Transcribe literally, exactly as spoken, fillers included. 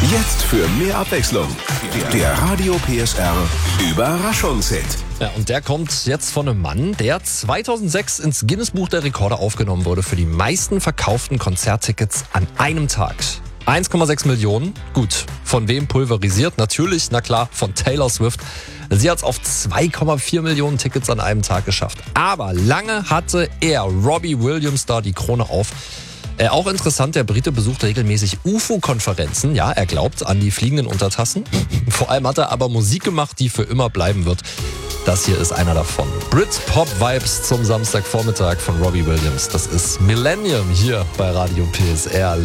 Jetzt für mehr Abwechslung. Der Radio P S R Überraschungshit. Ja, und der kommt jetzt von einem Mann, der zweitausendsechs ins Guinness-Buch der Rekorde aufgenommen wurde für die meisten verkauften Konzerttickets an einem Tag. eins Komma sechs Millionen. Gut, von wem pulverisiert? Natürlich, na klar, von Taylor Swift. Sie hat es auf zwei Komma vier Millionen Tickets an einem Tag geschafft. Aber lange hatte er, Robbie Williams, da die Krone auf. Äh, auch interessant, der Brite besucht regelmäßig U F O-Konferenzen. Ja, er glaubt an die fliegenden Untertassen. Vor allem hat er aber Musik gemacht, die für immer bleiben wird. Das hier ist einer davon. Brit-Pop-Vibes zum Samstagvormittag von Robbie Williams. Das ist Millennium hier bei Radio P S R.